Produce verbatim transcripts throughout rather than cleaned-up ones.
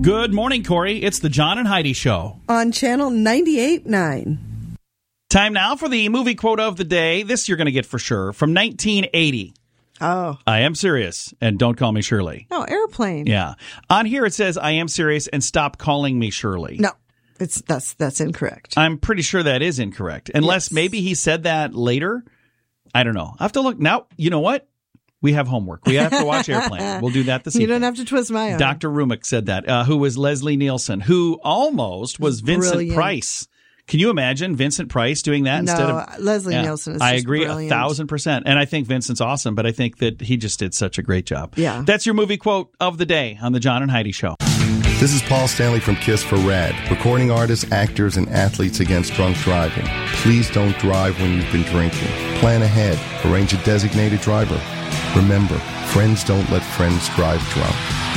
Good morning, Corey. It's the John and Heidi Show. On Channel ninety-eight point nine. Time now for the movie quote of the day. This you're going to get for sure. From nineteen eighty. Oh. I am serious, and don't call me Shirley. No, Airplane. Yeah. On here it says, I am serious, and stop calling me Shirley. No, it's that's that's incorrect. I'm pretty sure that is incorrect. Unless yes. maybe he said that later. I don't know. I have to look. Now, you know what? We have homework. We have to watch Airplane. We'll do that this evening. You don't have to twist my arm. Doctor Rumick said that, uh, who was Leslie Nielsen, who almost was Vincent Brilliant. Price. Can you imagine Vincent Price doing that no, instead of Leslie yeah, Nielsen? Is I just agree brilliant. a thousand percent, and I think Vincent's awesome. But I think that he just did such a great job. Yeah, that's your movie quote of the day on the John and Heidi Show. This is Paul Stanley from KISS for RAD, recording artists, actors, and athletes against drunk driving. Please don't drive when you've been drinking. Plan ahead. Arrange a designated driver. Remember, friends don't let friends drive drunk.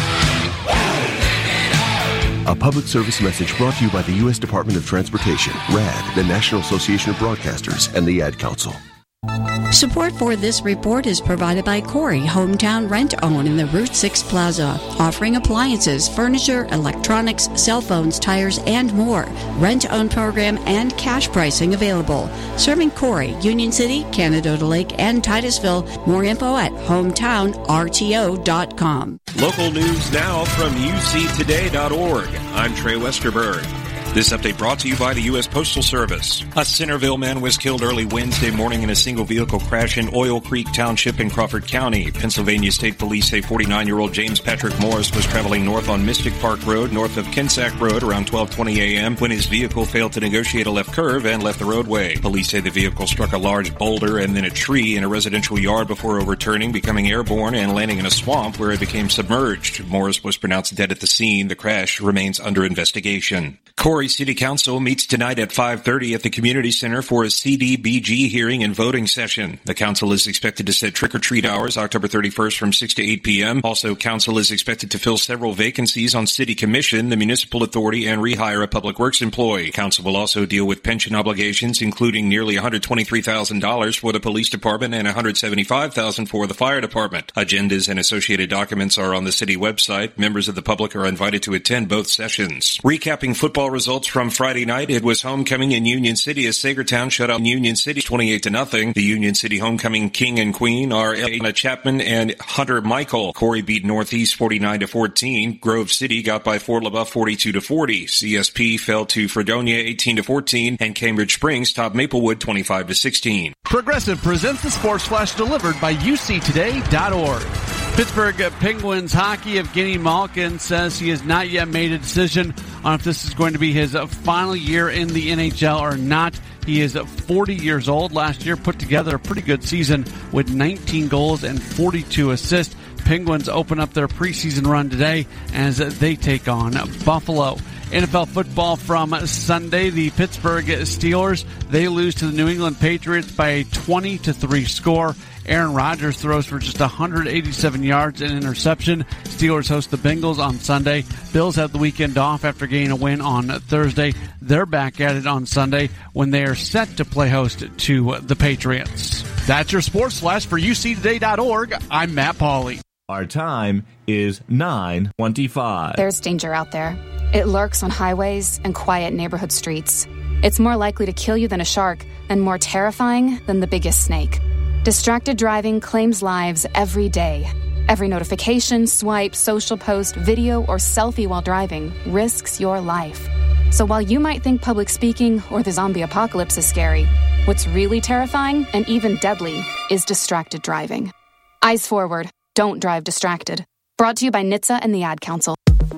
A public service message brought to you by the U S Department of Transportation, RAD, the National Association of Broadcasters, and the Ad Council. Support for this report is provided by Corey Hometown Rent-Own in the Route six Plaza, offering appliances, furniture, electronics, cell phones, tires, and more. Rent-Own program and cash pricing available. Serving Corey, Union City, Canadota Lake, and Titusville. More info at hometown r t o dot com. Local news now from u c today dot org. I'm Trey Westerberg. This update brought to you by the U S Postal Service. A Centerville man was killed early Wednesday morning in a single-vehicle crash in Oil Creek Township in Crawford County. Pennsylvania State Police say forty-nine-year-old James Patrick Morris was traveling north on Mystic Park Road, north of Kinsack Road, around twelve twenty a.m. when his vehicle failed to negotiate a left curve and left the roadway. Police say the vehicle struck a large boulder and then a tree in a residential yard before overturning, becoming airborne, and landing in a swamp where it became submerged. Morris was pronounced dead at the scene. The crash remains under investigation. Corey City Council meets tonight at five thirty at the Community Center for a C D B G hearing and voting session. The council is expected to set trick-or-treat hours October thirty-first from six to eight p.m. Also, council is expected to fill several vacancies on City Commission, the Municipal Authority, and rehire a Public Works employee. Council will also deal with pension obligations, including nearly one hundred twenty-three thousand dollars for the Police Department and one hundred seventy-five thousand dollars for the Fire Department. Agendas and associated documents are on the city website. Members of the public are invited to attend both sessions. Recapping football results from Friday night, it was homecoming in Union City as Sagertown shut out Union City twenty-eight to nothing. The Union City homecoming king and queen are Elena Chapman and Hunter Michael. Corey beat Northeast forty-nine to fourteen. Grove City got by Fort LaBeouf forty-two to forty. C S P fell to Fredonia eighteen to fourteen, and Cambridge Springs topped Maplewood twenty-five to sixteen. Progressive presents the Sports Flash delivered by u c today dot org. Pittsburgh Penguins hockey, Evgeny Malkin says he has not yet made a decision on if this is going to be his final year in the N H L or not. He is forty years old. Last year put together a pretty good season with nineteen goals and forty-two assists. Penguins open up their preseason run today as they take on Buffalo. N F L football from Sunday, the Pittsburgh Steelers, they lose to the New England Patriots by a twenty to three score. Aaron Rodgers throws for just one hundred eighty-seven yards and interception. Steelers host the Bengals on Sunday. Bills have the weekend off after getting a win on Thursday. They're back at it on Sunday when they are set to play host to the Patriots. That's your Sports Flash for u c today dot org. I'm Matt Pauley. Our time is nine twenty-five. There's danger out there. It lurks on highways and quiet neighborhood streets. It's more likely to kill you than a shark and more terrifying than the biggest snake. Distracted driving claims lives every day. Every notification, swipe, social post, video, or selfie while driving risks your life. So while you might think public speaking or the zombie apocalypse is scary, what's really terrifying and even deadly is distracted driving. Eyes forward. Don't drive distracted. Brought to you by N H T S A and the Ad Council.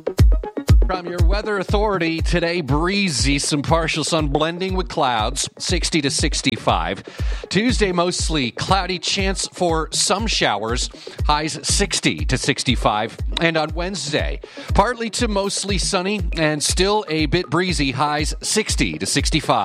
From your weather authority, today breezy, some partial sun blending with clouds, sixty to sixty-five. Tuesday, mostly cloudy, chance for some showers, highs sixty to sixty-five. And on Wednesday, partly to mostly sunny and still a bit breezy, highs sixty to sixty-five.